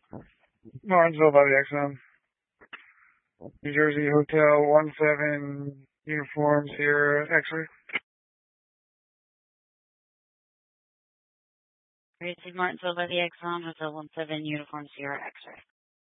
Martinsville by the Exxon. New Jersey Hotel 17 Uniform Sierra X-ray. Received Martinsville by the Exxon, Hotel 17 Uniform Sierra X-ray.